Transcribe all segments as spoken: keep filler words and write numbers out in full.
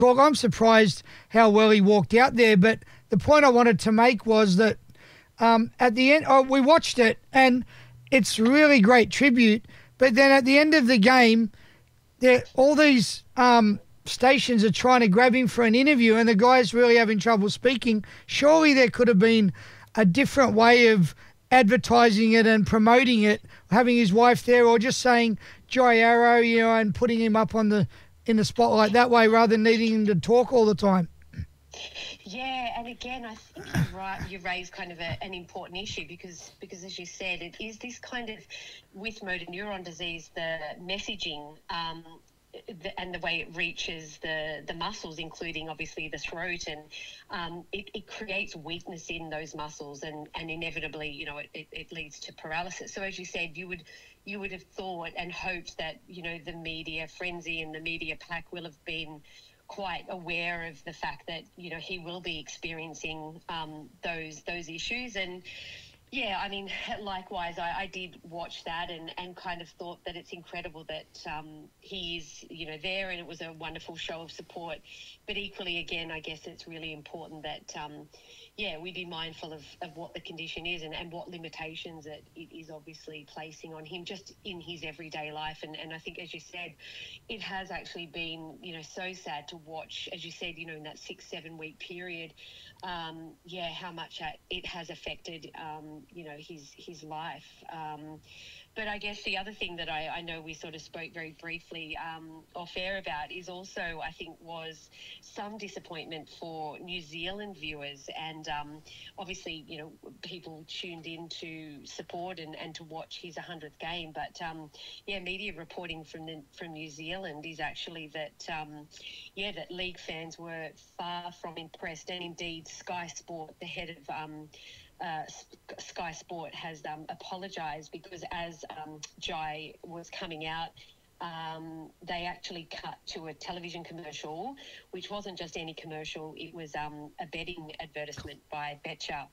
Look, I'm surprised how well he walked out there, but the point I wanted to make was that um, at the end, oh, we watched it, and it's really great tribute, but then at the end of the game, there all these um, stations are trying to grab him for an interview, and the guy's really having trouble speaking. Surely there could have been a different way of advertising it and promoting it, having his wife there, or just saying Jai Arrow, you know, and putting him up on the in the spotlight that way rather than needing him to talk all the time. Yeah, and again, I think you're right. You raised kind of a, an important issue because, because as you said, it is this kind of, with motor neuron disease, the messaging um, the, and the way it reaches the, the muscles, including obviously the throat, and um, it, it creates weakness in those muscles, and, and inevitably, you know, it, it, it leads to paralysis. So as you said, you would you would have thought and hoped that, you know, the media frenzy and the media pack will have been quite aware of the fact that, you know, he will be experiencing um, those those issues. And yeah, I mean, likewise, I, I did watch that and, and kind of thought that it's incredible that um, he is, you know, there, and it was a wonderful show of support. But equally, again, I guess it's really important that, um, yeah, we be mindful of, of what the condition is and, and what limitations it, it is obviously placing on him just in his everyday life. And, and I think, as you said, it has actually been, you know, so sad to watch, as you said, you know, in that six, seven week period, um, yeah, how much it has affected, um, you know, his, his life. Um, But I guess the other thing that I, I know we sort of spoke very briefly um, off air about is also, I think, was some disappointment for New Zealand viewers. And um, obviously, you know, people tuned in to support and, and to watch his one hundredth game. But, um, yeah, media reporting from the, from New Zealand is actually that, um, yeah, that league fans were far from impressed. And indeed, Sky Sport, the head of um, Uh, Sky Sport has um, apologised because as um, Jai was coming out, um, they actually cut to a television commercial, which wasn't just any commercial. It was um, a betting advertisement by Betcha.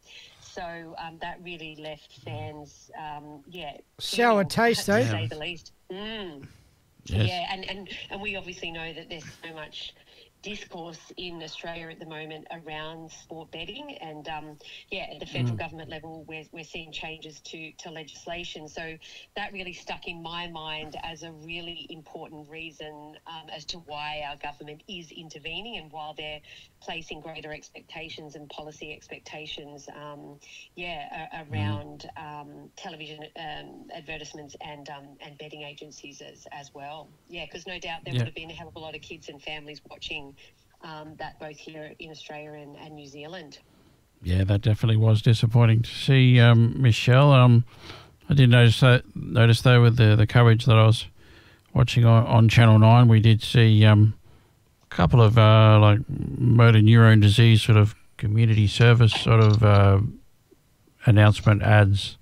So um, that really left fans, um, yeah. Sour taste, to eh? say the least. Mm. Yes. Yeah, and, and, and we obviously know that there's so much discourse in Australia at the moment around sport betting, and um, yeah, at the federal mm. government level, we're we're seeing changes to to legislation. So that really stuck in my mind as a really important reason um, as to why our government is intervening, and while they're placing greater expectations and policy expectations, um, yeah, a, around mm. um, television um, advertisements and um, and betting agencies as as well. Yeah, because no doubt there yeah. would have been a hell of a lot of kids and families watching Um, that both here in Australia and, and New Zealand. Yeah, that definitely was disappointing to see, um, Michelle. Um, I did notice that, notice though with the, the coverage that I was watching on, on Channel nine, we did see um, a couple of uh, like motor neurone disease sort of community service sort of uh, announcement ads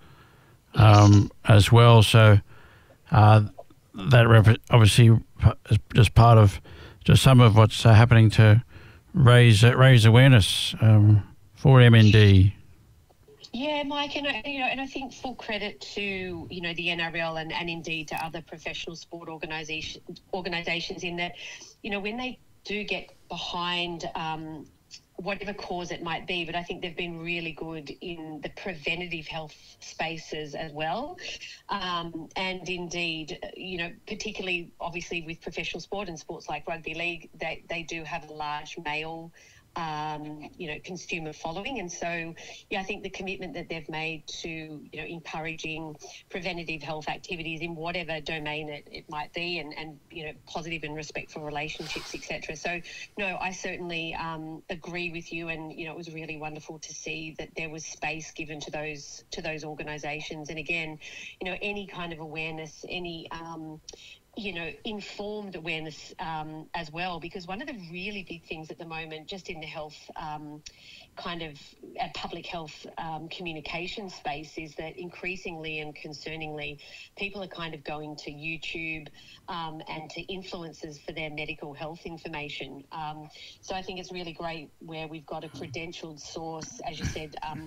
um, as well. So uh, that rep- obviously is just part of just some of what's uh, happening to raise uh, raise awareness um, for M N D. Yeah, Mike, and I, you know, and I think full credit to you know the N R L and, and indeed to other professional sport organisation organisations in that, you know, when they do get behind Um, whatever cause it might be, but I think they've been really good in the preventative health spaces as well. Um, and indeed, you know, particularly obviously with professional sport and sports like rugby league, they, they do have a large male Um, you know, consumer following. And so, yeah, I think the commitment that they've made to, you know, encouraging preventative health activities in whatever domain it, it might be, and, and, you know, positive and respectful relationships, et cetera. So, no, I certainly um, agree with you. And, you know, it was really wonderful to see that there was space given to those, to those organisations. And again, you know, any kind of awareness, any, um, you know, informed awareness um, as well, because one of the really big things at the moment, just in the health um, kind of uh, public health um, communication space, is that increasingly and concerningly, people are kind of going to YouTube um, and to influencers for their medical health information. Um, so I think it's really great where we've got a credentialed source, as you said, um,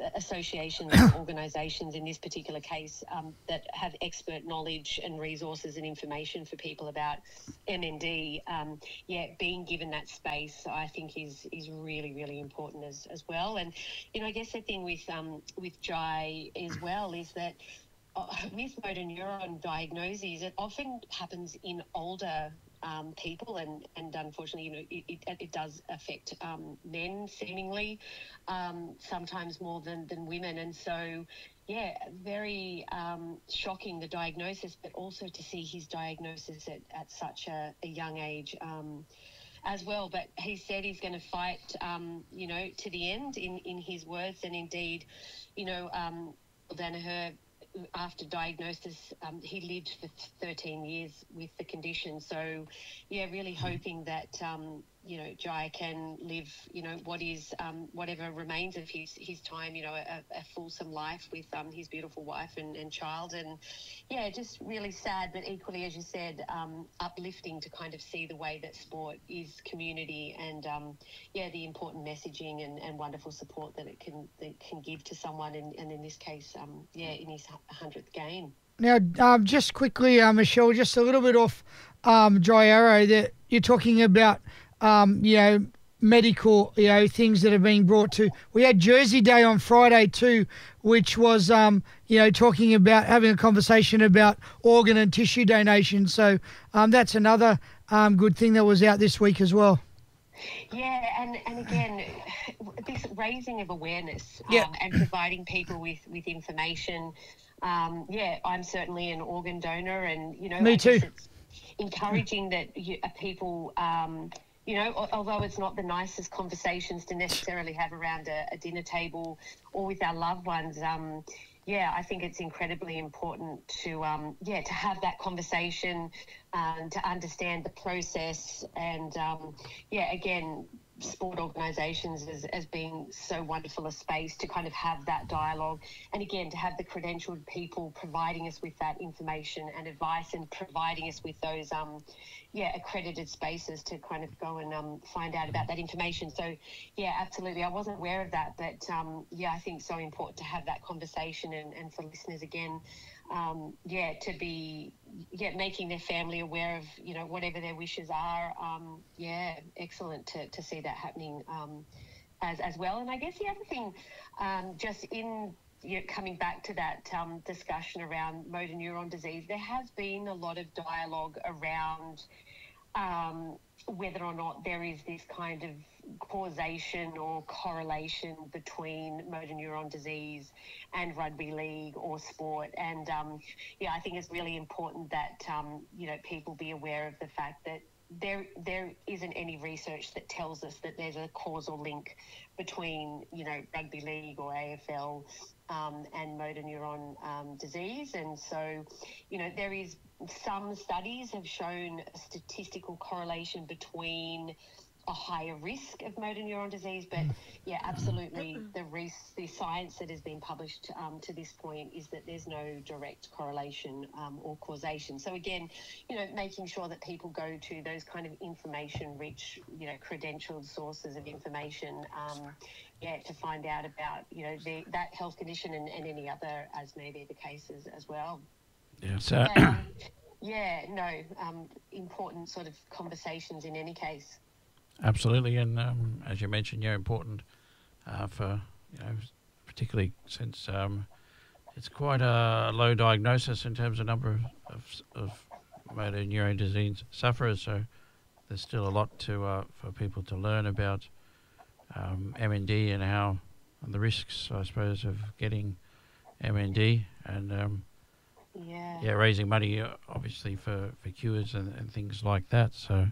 associations and organisations in this particular case um, that have expert knowledge and resources and information for people about M N D, um, yeah, being given that space, I think is is really, really important as, as well. And, you know, I guess the thing with, um, with Jai as well is that uh, with motor neuron diagnoses, it often happens in older Um, people, and, and unfortunately, you know, it, it, it does affect um, men seemingly, um, sometimes more than, than women. And so, yeah, very um, shocking, the diagnosis, but also to see his diagnosis at, at such a, a young age um, as well. But he said he's going to fight, um, you know, to the end in, in his words. And indeed, you know, um, Danaher, after diagnosis, um, he lived for thirteen years with the condition. So, yeah, really hoping that, um, you know, Jai can live, you know, what is, um, whatever remains of his, his time, you know, a, a fulsome life with um, his beautiful wife and, and child. And, yeah, just really sad, but equally, as you said, um, uplifting to kind of see the way that sport is community and, um, yeah, the important messaging and, and wonderful support that it can that it can give to someone, and, and in this case, um, yeah, in his hundredth game. Now, um, just quickly, uh, Michelle, just a little bit off um, Jai Arrow, that you're talking about, um, you know, medical, you know, things that are being brought to. We had Jersey Day on Friday too, which was, um, you know, talking about having a conversation about organ and tissue donation. So um, that's another um, good thing that was out this week as well. Yeah, and, and again, this raising of awareness um, yeah. and providing people with, with information. Um, yeah, I'm certainly an organ donor, and, you know, Me I too. guess it's encouraging that you, uh, people, um, you know, although it's not the nicest conversations to necessarily have around a, a dinner table or with our loved ones, um, yeah, I think it's incredibly important to, um, yeah, to have that conversation, um, to understand the process, and, um, yeah, again, sport organisations as, as being so wonderful a space to kind of have that dialogue, and again to have the credentialed people providing us with that information and advice, and providing us with those um yeah accredited spaces to kind of go and um find out about that information. So yeah, absolutely, I wasn't aware of that, but um yeah, I think it's so important to have that conversation, and, and for listeners again, um yeah to be yeah making their family aware of, you know, whatever their wishes are. Um yeah, excellent to, to see that happening um as as well. And I guess the other thing, um just in, you know, coming back to that um discussion around motor neuron disease, there has been a lot of dialogue around um whether or not there is this kind of causation or correlation between motor neuron disease and rugby league or sport. And um, yeah, I think it's really important that, um, you know, people be aware of the fact that there there isn't any research that tells us that there's a causal link between, you know, rugby league or A F L um, and motor neuron um, disease. And so, you know, there is some studies have shown a statistical correlation between a higher risk of motor neuron disease, but yeah, absolutely, the res- the science that has been published um, to this point is that there's no direct correlation um, or causation. So again, you know, making sure that people go to those kind of information-rich, you know, credentialed sources of information, um, yeah, to find out about, you know, the, that health condition and, and any other, as may be the cases as well. Yeah, so But, um, yeah, no, um, important sort of conversations in any case. Absolutely, and um, as you mentioned, yeah, important uh, for, you know, particularly since um, it's quite a low diagnosis in terms of number of, of, of motor neuron disease sufferers. So there's still a lot to uh, for people to learn about um, M N D and how and the risks, I suppose, of getting M N D, and um, yeah, yeah, raising money uh, obviously for, for cures and, and things like that. So.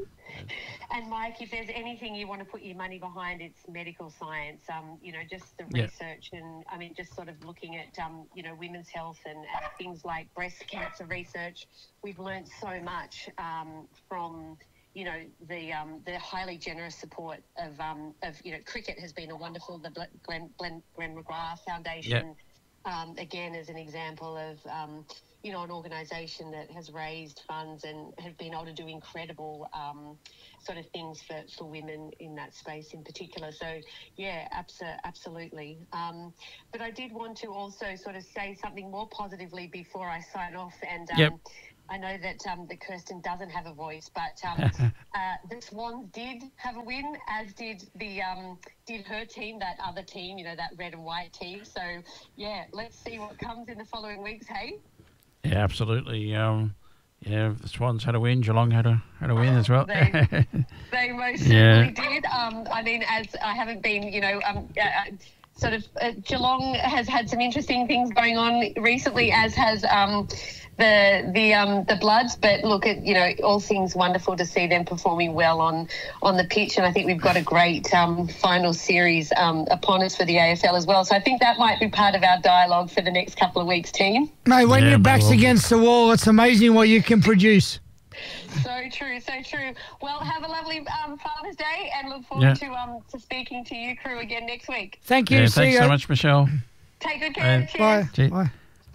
And Mike, if there's anything you want to put your money behind, it's medical science. Um, you know, just the Yeah. research, and I mean, just sort of looking at um, you know, women's health and, and things like breast cancer research. We've learned so much um, from, you know, the um, the highly generous support of um, of you know, cricket has been a wonderful. The Glenn Glenn, Glenn McGrath Foundation. Yeah. um, again, as an example of, um, you know, an organisation that has raised funds and have been able to do incredible um, sort of things for, for women in that space in particular. So, yeah, abso- absolutely. Um, but I did want to also sort of say something more positively before I sign off. And um, Yep. I know that um, that Kirsten doesn't have a voice, but um, uh, the Swans did have a win, as did the um, did her team, that other team, you know, that red and white team. So, yeah, let's see what comes in the following weeks, hey? Yeah, absolutely. Um, yeah, the Swans had a win. Geelong had a had a win as well. They, they most Yeah. certainly did. Um, I mean, as I haven't been, you know, um, uh, sort of uh, Geelong has had some interesting things going on recently, as has um, the the um, the Bloods. But look, at you know, all things wonderful to see them performing well on on the pitch, and I think we've got a great um, final series um, upon us for the A F L as well. So I think that might be part of our dialogue for the next couple of weeks, team. Mate, when Yeah, your mate, back's well- against the wall, it's amazing what you can produce. So true, so true. Well, have a lovely um, Father's Day, and look forward Yeah. to um to speaking to you crew again next week. Thank you. Yeah, See thanks you. so much, Michelle. Take good care. Uh, Cheers. Bye. Gee. Bye.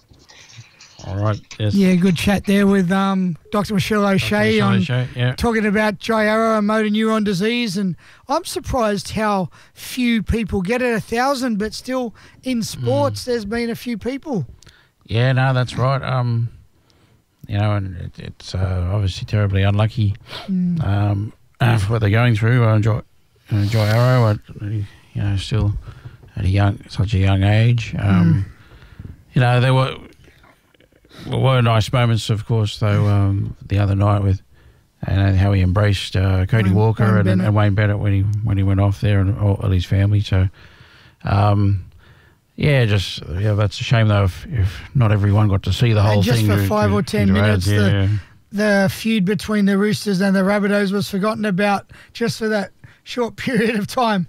All right. Yes. Yeah, good chat there with um, Doctor Michelle O'Shea Michelle on O'Shea, yeah. talking about dry arrow and motor neuron disease. And I'm surprised how few people get it, a thousand, but still in sports there's been a few people. Yeah, no, that's right. Um, you know, and it, it's uh, obviously terribly unlucky um, uh, for what they're going through. I enjoy, I enjoy Arrow. I, you know, still at a young, such a young age. Um, You know, there were were nice moments, of course, though. Um, the other night with and how he embraced uh, Cody Wayne- Walker Wayne and, Bennett. and Wayne Bennett when he when he went off there and all, all his family. So. Um, Yeah, just yeah. That's a shame though if, if not everyone got to see the whole And just thing. for due- five due- or ten due to minutes, ads, yeah. The feud between the Roosters and the Rabbitohs was forgotten about just for that short period of time.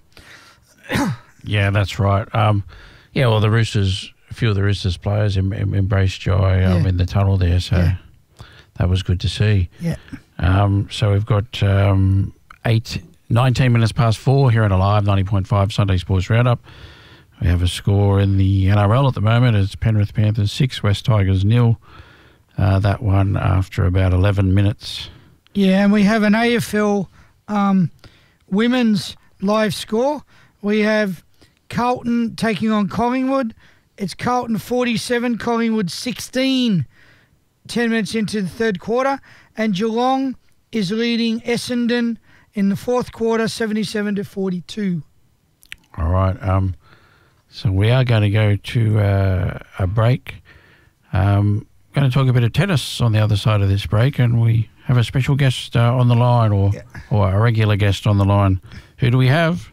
Yeah, that's right. Um, yeah, well, the Roosters, a few of the Roosters players em, em, embraced Joy um, Yeah. in the tunnel there, so Yeah. that was good to see. Yeah. Um, so we've got um, eight, nineteen minutes past four here at Alive ninety point five Sunday Sports Roundup. We have a score in the N R L at the moment. It's Penrith Panthers six, West Tigers nil. Uh, that one after about eleven minutes. Yeah, and we have an A F L um, women's live score. We have Carlton taking on Collingwood. It's Carlton forty-seven, Collingwood sixteen, ten minutes into the third quarter. And Geelong is leading Essendon in the fourth quarter, seventy-seven to forty-two. All right. Um, so we are going to go to uh, a break. Um, going to talk a bit of tennis on the other side of this break, and we have a special guest uh, on the line, or Yeah. or a regular guest on the line. Who do we have?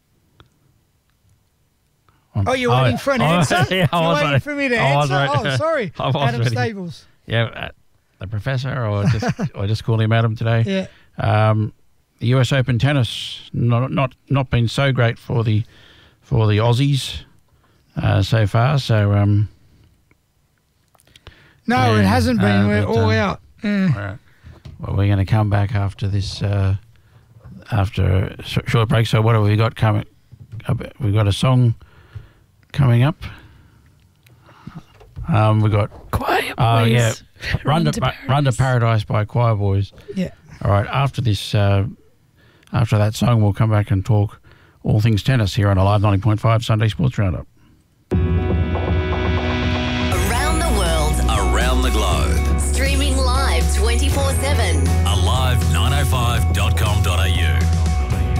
Um, Oh, you're waiting for an oh, answer? yeah, I you're was waiting ready. for me to I was answer? ready. Oh, sorry. I was Adam ready. Stables. Yeah, uh, the professor, or just or just call him Adam today. Yeah. Um, the U S Open tennis not not not been so great for the for the Aussies uh, so far. So um, No, Yeah, it hasn't been. uh, We're but, all um, out. Yeah. all right. Well, we're going to come back after this uh, after a sh- short break. So what have we got coming? up? We've got a song coming up. Um, we got Quiet oh Boys. yeah, Run to, to Pa- Run to Paradise by Choir Boys. Yeah. All right, after this, uh, after that song, we'll come back and talk all things tennis here on Alive ninety point five Sunday Sports Roundup. Around the world, Around the globe. streaming live twenty-four seven. alive nine oh five dot com